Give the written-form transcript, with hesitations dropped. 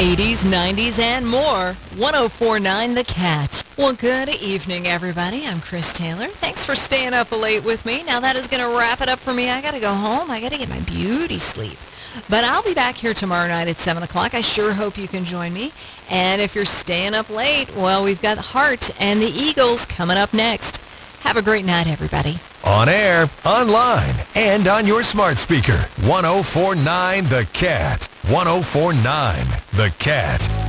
80s, 90s, and more. 1049 The Cat. Well, good evening, everybody. I'm Chris Taylor. Thanks for staying up late with me. Now that is going to wrap it up for me. I got to go home. I got to get my beauty sleep. But I'll be back here tomorrow night at 7 o'clock. I sure hope you can join me. And if you're staying up late, well, we've got Heart and the Eagles coming up next. Have a great night, everybody. On air, online, and on your smart speaker. 1049 The Cat. 1049 The Cat.